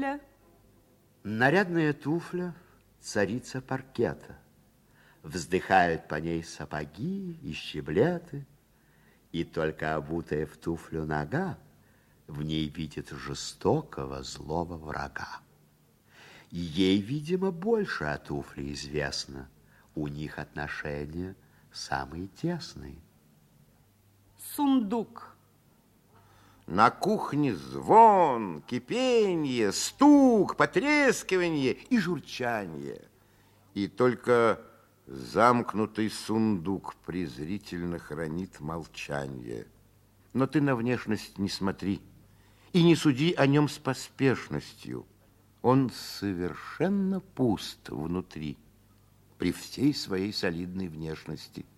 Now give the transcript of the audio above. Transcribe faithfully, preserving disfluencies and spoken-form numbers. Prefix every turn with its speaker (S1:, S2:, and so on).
S1: туфля?
S2: Нарядная туфля, царица паркета. Вздыхают по ней сапоги и щеблеты, и только обутая в туфлю нога в ней видит жестокого злого врага. Ей, видимо, больше о туфле известно. У них отношения самые тесные.
S1: Сундук.
S3: На кухне звон, кипенье, стук, потрескивание и журчание. И только замкнутый сундук презрительно хранит молчание. Но ты на внешность не смотри и не суди о нем с поспешностью. Он совершенно пуст внутри, при всей своей солидной внешности.